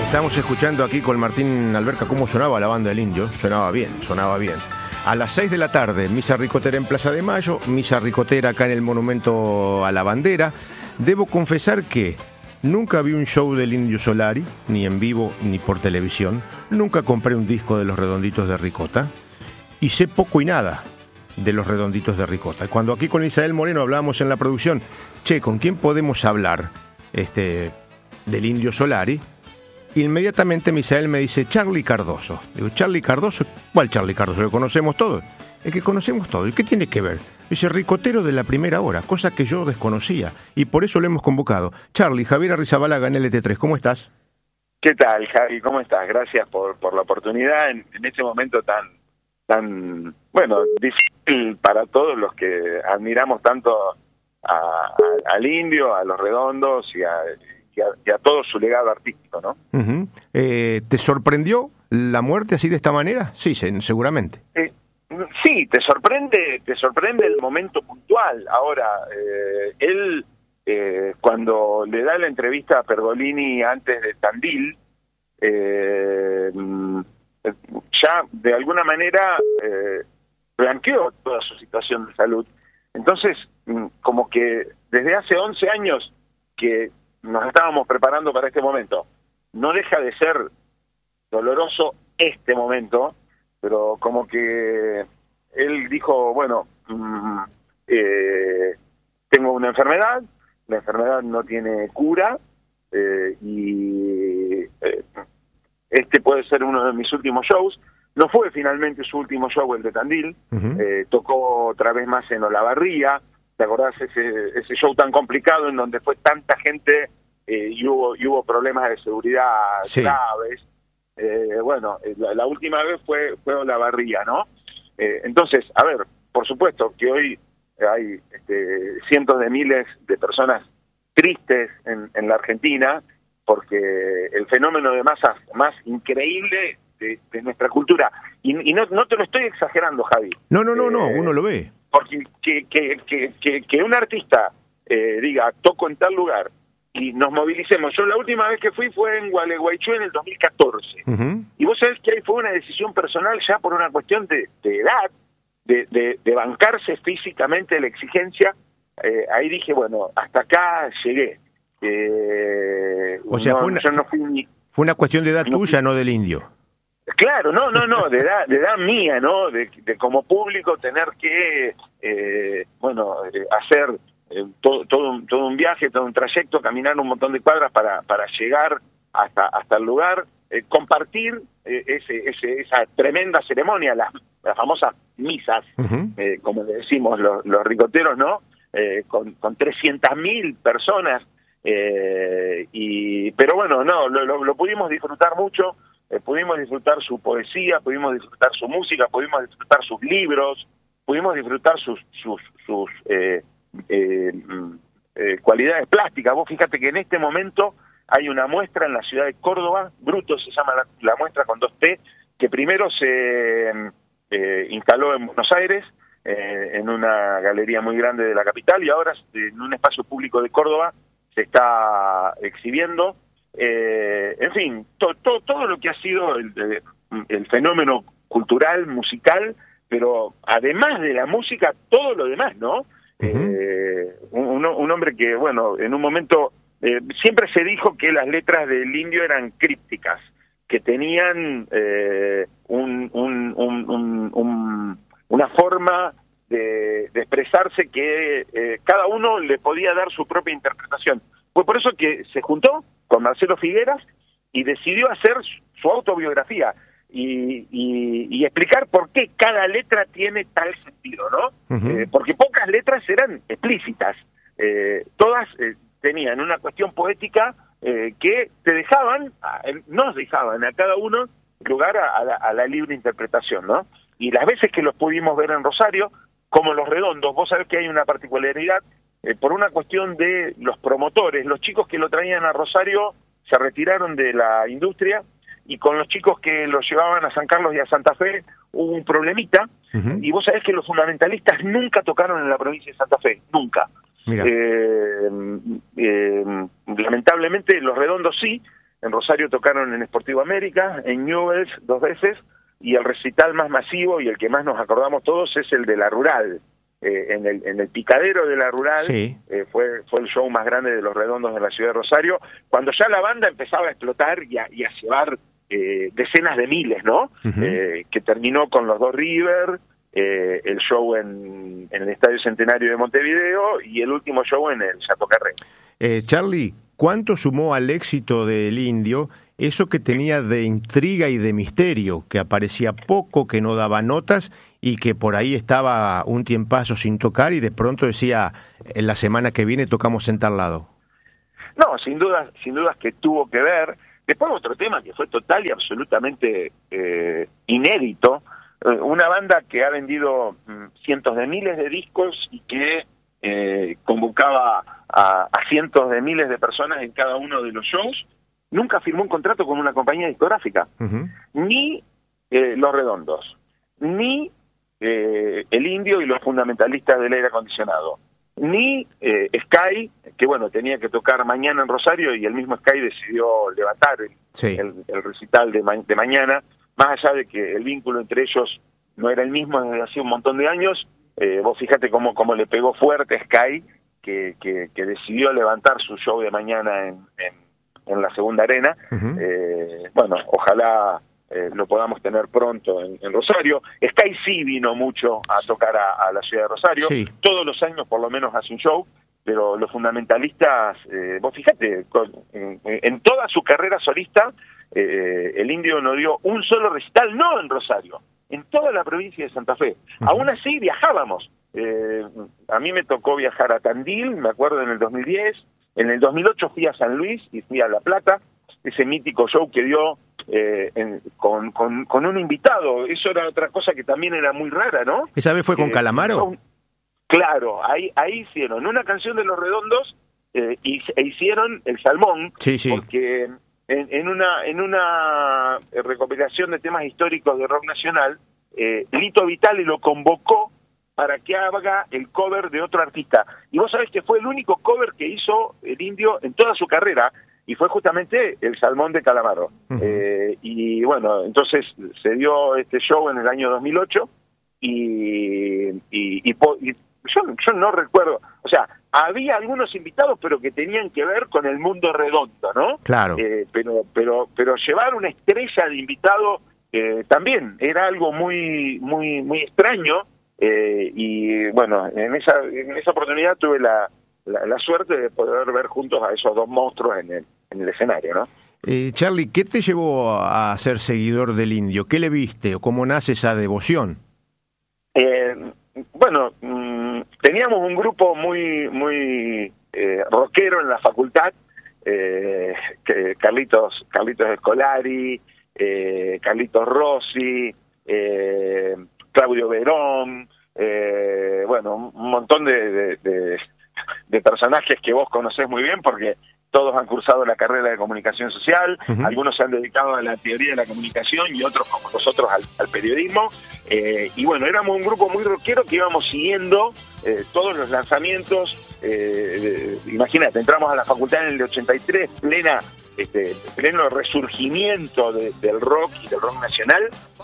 Estamos escuchando aquí con Martín Alberca cómo sonaba la banda del Indio. Sonaba bien, sonaba bien. A las 6 de la tarde, misa ricotera en Plaza de Mayo, misa ricotera acá en el Monumento a la Bandera. Debo confesar que nunca vi un show del Indio Solari, ni en vivo ni por televisión. Nunca compré un disco de Los Redonditos de Ricota. Y sé poco y nada de Los Redonditos de Ricota. Cuando aquí con Isael Moreno hablábamos en la producción, che, ¿con quién podemos hablar del Indio Solari? Inmediatamente Misael me dice Charly Cardoso. Digo, ¿Charly Cardoso? ¿Cuál Charly Cardoso? ¿Lo conocemos todos? Es que conocemos todo. ¿Y qué tiene que ver? Dice, ricotero de la primera hora, cosa que yo desconocía. Y por eso lo hemos convocado. Charly, Javier Arrizabalaga en LT3, ¿cómo estás? ¿Qué tal, Javi? ¿Cómo estás? Gracias por la oportunidad en este momento tan difícil para todos los que admiramos tanto al Indio, a los Redondos y a todo su legado artístico, ¿no? Uh-huh. ¿Te sorprendió la muerte así de esta manera? Sí, seguramente. Sí, te sorprende el momento puntual. Ahora, él cuando le da la entrevista a Pergolini antes de Tandil, ya de alguna manera blanqueó toda su situación de salud. Entonces, como que desde hace 11 años que nos estábamos preparando para este momento, no deja de ser doloroso este momento, pero como que él dijo, bueno, tengo una enfermedad, la enfermedad no tiene cura, y este puede ser uno de mis últimos shows. No fue finalmente su último show el de Tandil. Uh-huh. Tocó otra vez más en Olavarría. ¿Te acordás ese show tan complicado en donde fue tanta gente y hubo problemas de seguridad graves? La última vez fue Olavarría, ¿no? Entonces, a ver, por supuesto que hoy hay cientos de miles de personas tristes en la Argentina, porque el fenómeno de masas más increíble de nuestra cultura, y no te lo estoy exagerando, Javi. No, uno lo ve. Porque que un artista diga, toco en tal lugar, y nos movilicemos. Yo la última vez que fui fue en Gualeguaychú en el 2014. Uh-huh. Y vos sabés que ahí fue una decisión personal ya por una cuestión de edad, de bancarse físicamente la exigencia. Ahí dije, bueno, hasta acá llegué. O sea, fue una cuestión de edad tuya, no del Indio. Claro, no, de edad mía, ¿no? De como público tener que, hacer todo un viaje, todo un trayecto, caminar un montón de cuadras para llegar hasta el lugar, compartir esa tremenda ceremonia, las famosas misas, uh-huh. Como le decimos los ricoteros, ¿no? Con 300.000 personas, pero bueno, no, lo pudimos disfrutar mucho. Pudimos disfrutar su poesía, pudimos disfrutar su música, pudimos disfrutar sus libros, pudimos disfrutar sus cualidades plásticas. Vos fíjate que en este momento hay una muestra en la ciudad de Córdoba, Bruto se llama la muestra con 2T, que primero se instaló en Buenos Aires, en una galería muy grande de la capital, y ahora en un espacio público de Córdoba se está exhibiendo. En fin, todo lo que ha sido el fenómeno cultural, musical, pero además de la música, todo lo demás, ¿no? Uh-huh. Un hombre que, bueno, en un momento siempre se dijo que las letras del Indio eran crípticas, que tenían una forma de expresarse que cada uno le podía dar su propia interpretación. Fue por eso que se juntó con Marcelo Figueras y decidió hacer su autobiografía y explicar por qué cada letra tiene tal sentido, ¿no? Uh-huh. Porque pocas letras eran explícitas, todas tenían una cuestión poética que nos dejaban a cada uno lugar a la libre interpretación, ¿no? Y las veces que los pudimos ver en Rosario, como Los Redondos, vos sabés que hay una particularidad. Por una cuestión de los promotores, los chicos que lo traían a Rosario se retiraron de la industria, y con los chicos que los llevaban a San Carlos y a Santa Fe hubo un problemita. Uh-huh. Y vos sabés que los fundamentalistas nunca tocaron en la provincia de Santa Fe, nunca. Lamentablemente Los Redondos sí, En Rosario tocaron en Sportivo América, en Newell's 2 veces, y el recital más masivo y el que más nos acordamos todos es el de La Rural. En el picadero de La Rural, sí. fue el show más grande de Los Redondos de la ciudad de Rosario, cuando ya la banda empezaba a explotar y a llevar decenas de miles, ¿no? Que terminó con los dos River, el show en el Estadio Centenario de Montevideo y el último show en el Chateau Carré. Charlie, ¿cuánto sumó al éxito del Indio eso que tenía de intriga y de misterio, que aparecía poco, que no daba notas y que por ahí estaba un tiempazo sin tocar y de pronto decía, en la semana que viene tocamos en tal lado? No, sin dudas que tuvo que ver. Después otro tema que fue total y absolutamente inédito, una banda que ha vendido cientos de miles de discos y que convocaba a cientos de miles de personas en cada uno de los shows, nunca firmó un contrato con una compañía discográfica, ni Los Redondos, ni el Indio y los fundamentalistas del aire acondicionado, ni Sky, que bueno, tenía que tocar mañana en Rosario y el mismo Sky decidió levantar el recital de mañana, más allá de que el vínculo entre ellos no era el mismo desde hace un montón de años. Vos fíjate cómo le pegó fuerte Sky, que decidió levantar su show de mañana en la Segunda Arena. Bueno, ojalá lo podamos tener pronto en Rosario. Sky sí vino mucho a tocar a la ciudad de Rosario, todos los años por lo menos hace un show, pero los fundamentalistas, vos fíjate, en toda su carrera solista, el Indio no dio un solo recital, no en Rosario, en toda la provincia de Santa Fe. Aún así viajábamos. A mí me tocó viajar a Tandil, me acuerdo, en el 2010, en el 2008 fui a San Luis y fui a La Plata, ese mítico show que dio con un invitado. Eso era otra cosa que también era muy rara, ¿no? ¿Esa vez fue con Calamaro? Claro, ahí hicieron una canción de Los Redondos e hicieron El Salmón, porque en una recopilación de temas históricos de rock nacional, Lito Vitale lo convocó para que haga el cover de otro artista. Y vos sabés que fue el único cover que hizo el Indio en toda su carrera, y fue justamente El Salmón de Calamaro. Y bueno, entonces se dio este show en el año 2008, y yo no recuerdo, o sea, había algunos invitados, pero que tenían que ver con el mundo redondo, ¿no? Claro. Pero llevar una estrella de invitado también era algo muy extraño. Y bueno, en esa oportunidad tuve la suerte de poder ver juntos a esos dos monstruos en el escenario, ¿no? Charlie, ¿qué te llevó a ser seguidor del Indio? ¿Qué le viste o cómo nace esa devoción? Bueno, teníamos un grupo muy rockero en la facultad, que Carlitos Escolari, Carlitos Rossi, Claudio Verón, bueno, un montón de personajes que vos conocés muy bien porque todos han cursado la carrera de comunicación social, algunos se han dedicado a la teoría de la comunicación y otros, como nosotros, al periodismo, y bueno, éramos un grupo muy rockero que íbamos siguiendo todos los lanzamientos. Imagínate, entramos a la facultad en el 83, pleno resurgimiento del rock y del rock nacional,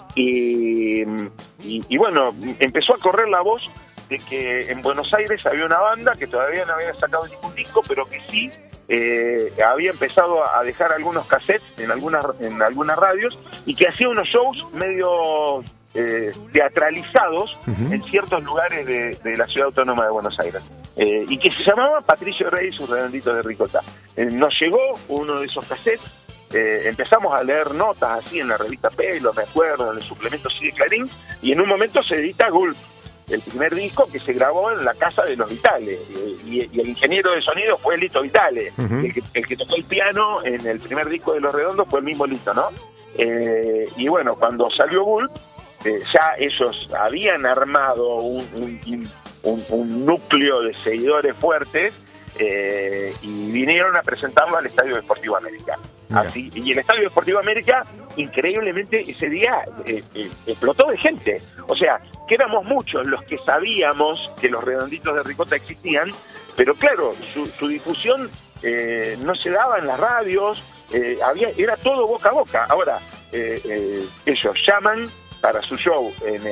y bueno, empezó a correr la voz de que en Buenos Aires había una banda que todavía no había sacado ningún disco, pero que sí había empezado a dejar algunos cassettes en algunas radios y que hacía unos shows medio teatralizados en ciertos lugares de la ciudad autónoma de Buenos Aires, y que se llamaba Patricio Rey y sus Redonditos de Ricota. Nos llegó uno de esos cassettes, empezamos a leer notas así en la revista Pelo, me acuerdo, en el suplemento Sí de Clarín, y en un momento se edita Gulp, el primer disco que se grabó en la casa de los Vitale, y el ingeniero de sonido fue Lito Vitale, el que tocó el piano en el primer disco de Los Redondos fue el mismo Lito, ¿no? Y bueno, cuando salió Gulp, ya ellos habían armado un núcleo de seguidores fuertes, y vinieron a presentarlo al Estadio Sportivo América. Así, y el Estadio Sportivo América, increíblemente, ese día explotó de gente. O sea, que éramos muchos los que sabíamos que los Redonditos de Ricota existían, pero claro, su difusión no se daba en las radios, era todo boca a boca. Ahora, ellos llaman para su show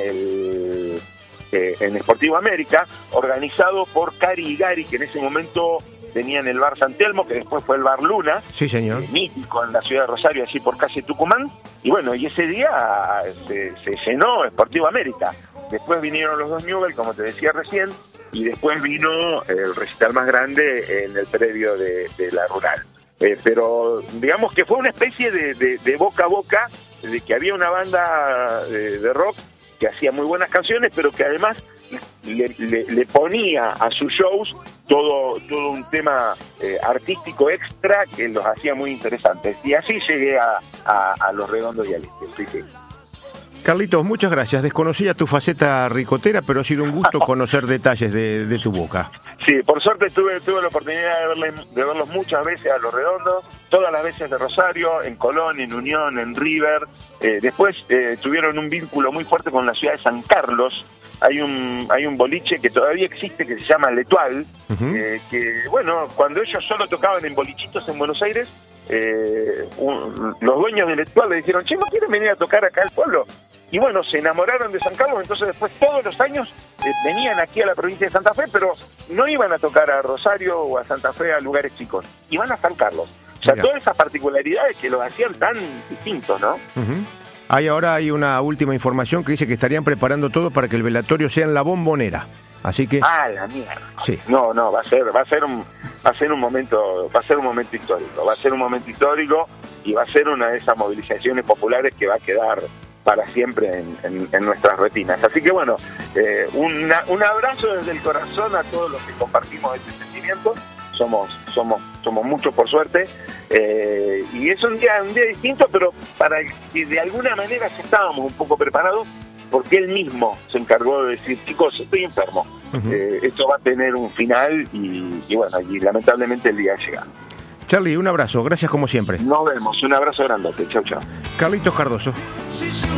en Sportivo América, organizado por Cari y Gary, que en ese momento tenían el bar San Telmo, que después fue el bar Luna, sí, señor, mítico en la ciudad de Rosario, así por calle Tucumán, y bueno, y ese día se llenó Sportivo América. Después vinieron los dos Newell, como te decía recién, y después vino el recital más grande en el predio de la Rural. Pero digamos que fue una especie de boca a boca, de que había una banda de rock que hacía muy buenas canciones, pero que además le ponía a sus shows todo un tema artístico extra que los hacía muy interesantes. Y así llegué a Los Redondos y al Indio. Sí. Carlitos, muchas gracias. Desconocía tu faceta ricotera, pero ha sido un gusto conocer detalles de tu boca. Sí, por suerte tuve la oportunidad de verlos muchas veces a Los Redondos, todas las veces de Rosario, en Colón, en Unión, en River. Después tuvieron un vínculo muy fuerte con la ciudad de San Carlos. Hay un boliche que todavía existe que se llama L'Etoile, que bueno, cuando ellos solo tocaban en bolichitos en Buenos Aires, los dueños de L'Etoile le dijeron, che, ¿no quieren venir a tocar acá al pueblo? Y bueno, se enamoraron de San Carlos, entonces después todos los años venían aquí a la provincia de Santa Fe, pero no iban a tocar a Rosario o a Santa Fe, a lugares chicos, iban a San Carlos. O sea, todas esas particularidades que los hacían tan distintos, ¿no? Ahora hay una última información que dice que estarían preparando todo para que el velatorio sea en la Bombonera. Así que la mierda. Sí. No, va a ser un momento histórico. Va a ser un momento histórico y va a ser una de esas movilizaciones populares que va a quedar para siempre en nuestras retinas. Así que bueno, un abrazo desde el corazón a todos los que compartimos este sentimiento. Somos muchos, por suerte, y es un día distinto, pero para el que de alguna manera ya estábamos un poco preparados, porque él mismo se encargó de decir, chicos, estoy enfermo, esto va a tener un final, y bueno, y lamentablemente el día llega. Charly, un abrazo, gracias como siempre. Nos vemos, un abrazo grandote, chau. Carlitos Cardoso.